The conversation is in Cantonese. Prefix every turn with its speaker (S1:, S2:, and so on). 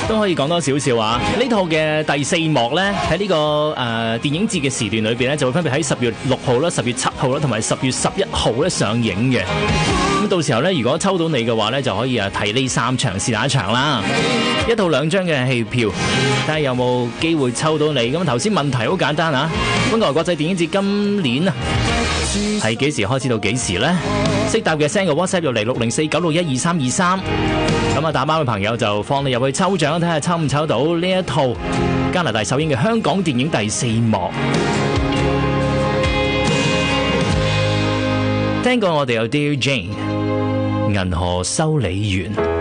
S1: 都可以講多少少啊！呢套嘅第四幕呢，喺呢個電影節嘅時段裏邊呢，就會分別喺10月6號啦、10月7號啦同埋10月11號咧上映嘅。咁到時候呢，如果抽到你嘅話呢，就可以睇呢3場是哪一場啦。一套2張嘅戲票，睇下有冇機會抽到你。咁頭先問題好簡單啊！本台國際電影節今年啊係幾時開始到幾時呢？識答嘅 send 個 WhatsApp 入嚟60496123323。咁啊，打包嘅朋友就放你入去抽獎，睇下抽唔抽到呢一套加拿大首映嘅香港電影第4幕。聽過我哋有 Dear Jane 銀河修理員。